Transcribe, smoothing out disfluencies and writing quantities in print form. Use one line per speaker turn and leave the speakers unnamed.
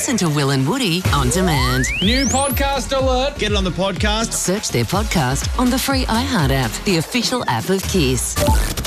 Listen to Will and Woody on demand.
New podcast alert.
Get it on the podcast.
Search their podcast on the free iHeart app, the official app of Kiss.